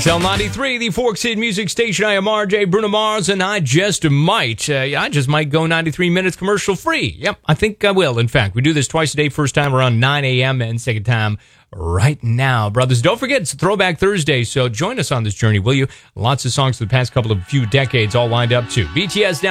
XL93, the Forks Hit Music Station. I am RJ Bruno Mars, and I just might go 93 minutes commercial free. Yep, I think I will. In fact, we do this twice a day. First time around 9 a.m. and second time right now. Brothers, don't forget, it's Throwback Thursday, so join us on this journey, will you? Lots of songs for the past few decades all lined up, too. BTS now.